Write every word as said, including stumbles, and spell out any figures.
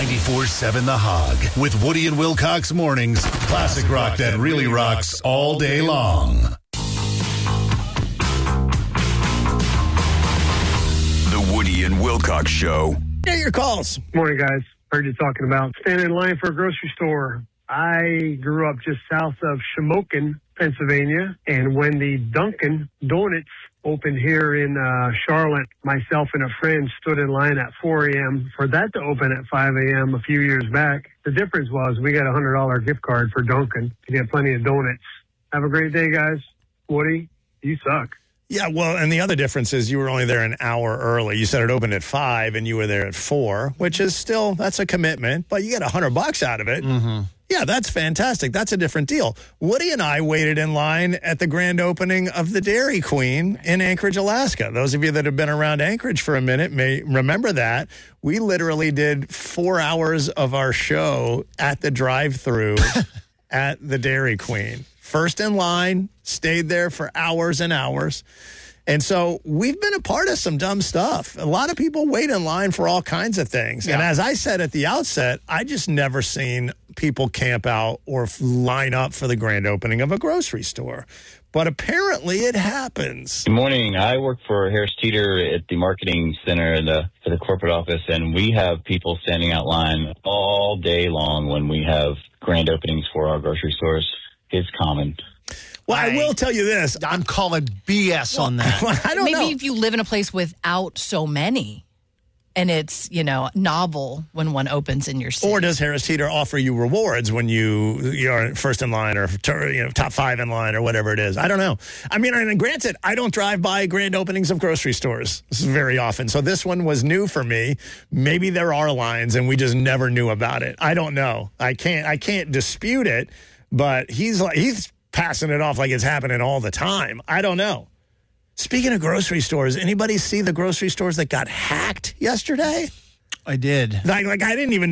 ninety-four seven The Hog with Woody and Wilcox mornings. Classic rock that really rocks all day long. The Woody and Wilcox Show. Get your calls. Morning, guys. Heard you talking about standing in line for a grocery store. I grew up just south of Shamokin, Pennsylvania, and when the Dunkin' Donuts opened here in uh, Charlotte, myself and a friend stood in line at four a.m. for that to open at five a.m. a few years back. The difference was we got a one hundred dollars gift card for Dunkin' to get plenty of donuts. Have a great day, guys. Woody, you suck. Yeah, well, and the other difference is you were only there an hour early. You said it opened at five, and you were there at four, which is still, that's a commitment, but you get a hundred bucks out of it. Mm-hmm. Yeah, that's fantastic. That's a different deal. Woody and I waited in line at the grand opening of the Dairy Queen in Anchorage, Alaska. Those of you that have been around Anchorage for a minute may remember that. We literally did four hours of our show at the drive-thru at the Dairy Queen. First in line, stayed there for hours and hours. And so we've been a part of some dumb stuff. A lot of people wait in line for all kinds of things. Yeah. And as I said at the outset, I just never seen people camp out or line up for the grand opening of a grocery store. But apparently it happens. Good morning. I work for Harris Teeter at the marketing center in the, for the corporate office, and we have people standing out line all day long when we have grand openings for our grocery stores. It's common. Well, I, I will tell you this. I'm calling B S well, on that. Well, I don't Maybe know. if you live in a place without so many, and it's, you know, novel when one opens in your city. Or does Harris Teeter offer you rewards when you you're first in line or you know top five in line or whatever it is? I don't know. I mean, and granted, I don't drive by grand openings of grocery stores very often, so this one was new for me. Maybe there are lines and we just never knew about it. I don't know. I can't. I can't dispute it. But he's like he's passing it off like it's happening all the time. I don't know. Speaking of grocery stores, anybody see the grocery stores that got hacked yesterday? I did. Like, like I didn't even